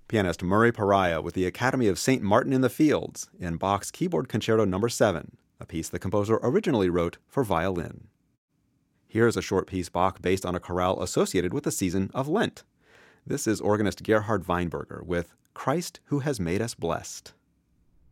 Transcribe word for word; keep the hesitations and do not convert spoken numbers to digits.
Pianist Murray Pariah with the Academy of Saint Martin in the Fields in Bach's Keyboard Concerto number seven, a piece the composer originally wrote for violin. Here's a short piece Bach based on a chorale associated with the season of Lent. This is organist Gerhard Weinberger with Christ Who Has Made Us Blessed.